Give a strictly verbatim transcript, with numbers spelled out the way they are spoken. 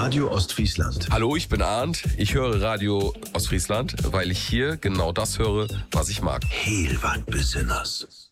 Radio Ostfriesland. Hallo, ich bin Arndt. Ich höre Radio Ostfriesland, weil ich hier genau das höre, was ich mag. Heel wat Besonders.